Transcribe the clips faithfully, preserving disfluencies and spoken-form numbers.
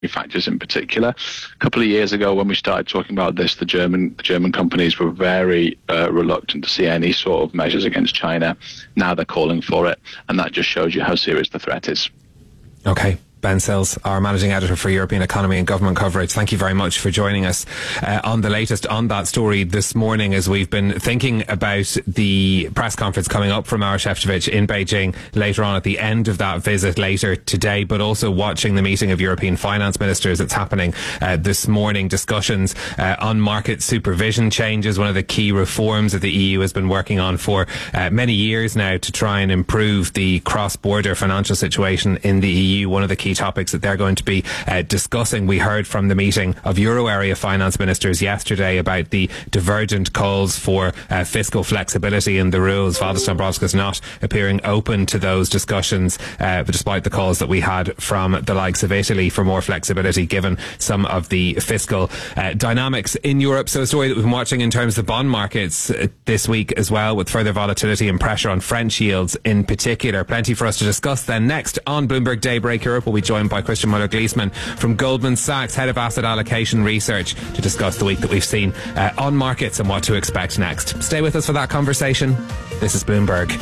manufacturers in particular. A couple of years ago, when we started talking about this, the German the German companies were very uh, reluctant to see any sort of measures against China. Now they're calling for it, and that just shows you how serious the threat is. Okay. Ben Sills, our managing editor for European Economy and Government Coverage, thank you very much for joining us uh, on the latest on that story this morning, as we've been thinking about the press conference coming up from Maroš Šefčovič in Beijing later on at the end of that visit later today, but also watching the meeting of European finance ministers that's happening uh, this morning. Discussions uh, on market supervision changes, one of the key reforms that the E U has been working on for uh, many years now to try and improve the cross-border financial situation in the E U. One of the key topics that they're going to be uh, discussing. We heard from the meeting of Euro area finance ministers yesterday about the divergent calls for uh, fiscal flexibility in the rules. Valdis Dombrovskis not appearing open to those discussions, uh, but despite the calls that we had from the likes of Italy for more flexibility given some of the fiscal uh, dynamics in Europe. So a story that we've been watching in terms of the bond markets uh, this week as well, with further volatility and pressure on French yields in particular. Plenty for us to discuss then next on Bloomberg Daybreak Europe. We'll be joined by Christian Muller-Gleesman from Goldman Sachs, Head of Asset Allocation Research, to discuss the week that we've seen uh, on markets and what to expect next. Stay with us for that conversation. This is Bloomberg.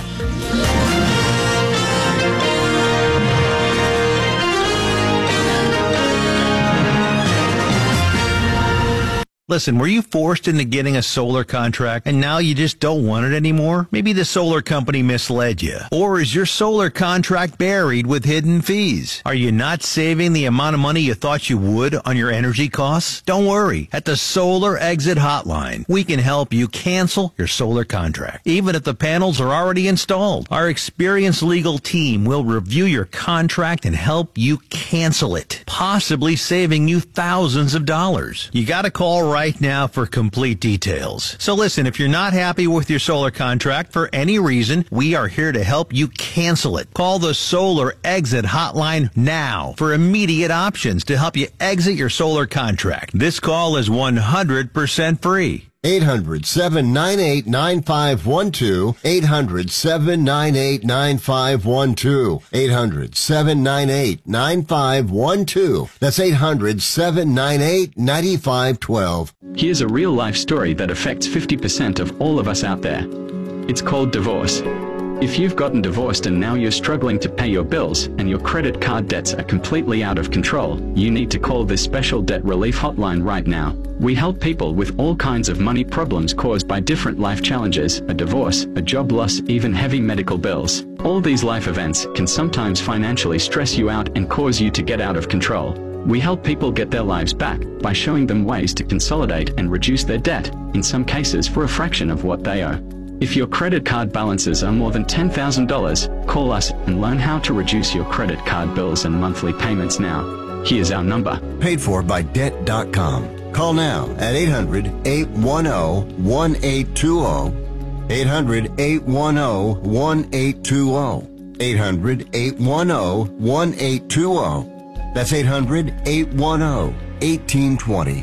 Listen, were you forced into getting a solar contract and now you just don't want it anymore? Maybe the solar company misled you. Or is your solar contract buried with hidden fees? Are you not saving the amount of money you thought you would on your energy costs? Don't worry. At the Solar Exit Hotline, we can help you cancel your solar contract, even if the panels are already installed. Our experienced legal team will review your contract and help you cancel it, possibly saving you thousands of dollars. You gotta call right right now for complete details. So listen, if you're not happy with your solar contract for any reason, we are here to help you cancel it. Call the Solar Exit Hotline now for immediate options to help you exit your solar contract. This call is one hundred percent free. eight hundred, seven nine eight, nine five one two. eight hundred, seven nine eight, nine five one two. eight hundred, seven nine eight, nine five one two. That's eight hundred, seven nine eight, nine five one two. Here's a real-life story that affects fifty percent of all of us out there. It's called divorce. If you've gotten divorced and now you're struggling to pay your bills and your credit card debts are completely out of control, you need to call this special debt relief hotline right now. We help people with all kinds of money problems caused by different life challenges, a divorce, a job loss, even heavy medical bills. All these life events can sometimes financially stress you out and cause you to get out of control. We help people get their lives back by showing them ways to consolidate and reduce their debt, in some cases for a fraction of what they owe. If your credit card balances are more than ten thousand dollars, call us and learn how to reduce your credit card bills and monthly payments now. Here's our number. Paid for by debt dot com. Call now at eight hundred, eight one zero, one eight two zero. eight hundred, eight one zero, one eight two zero. eight hundred, eight one zero, one eight two zero. That's eight hundred, eight one zero, one eight two zero.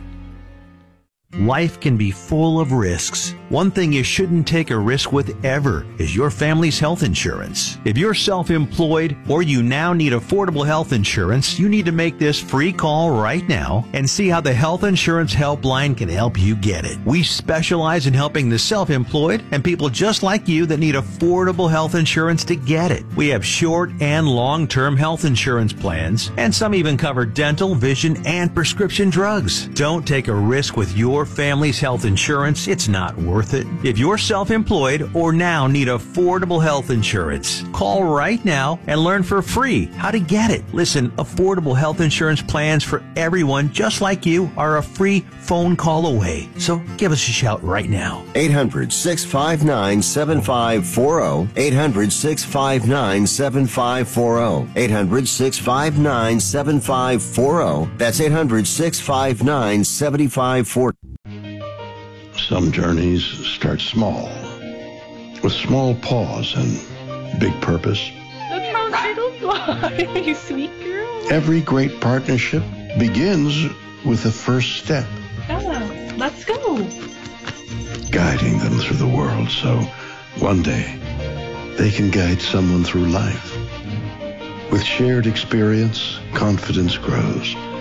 Life can be full of risks. One thing you shouldn't take a risk with ever is your family's health insurance. If you're self-employed or you now need affordable health insurance, you need to make this free call right now and see how the Health Insurance Helpline can help you get it. We specialize in helping the self-employed and people just like you that need affordable health insurance to get it. We have short and long-term health insurance plans, and some even cover dental, vision, and prescription drugs. Don't take a risk with your family's health insurance. It's not worth it. If you're self-employed or now need affordable health insurance, call right now and learn for free how to get it. Listen, affordable health insurance plans for everyone just like you are a free phone call away. So give us a shout right now. eight hundred, six five nine, seven five four zero. eight hundred, six five nine, seven five four zero. eight hundred, six five nine, seven five four zero. That's eight hundred, six five nine, seven five four zero. Some journeys start small, with small pause and big purpose. That's how Skittles fly, you sweet girl. Every great partnership begins with the first step. Yeah, let's go. Guiding them through the world so one day they can guide someone through life. With shared experience, confidence grows.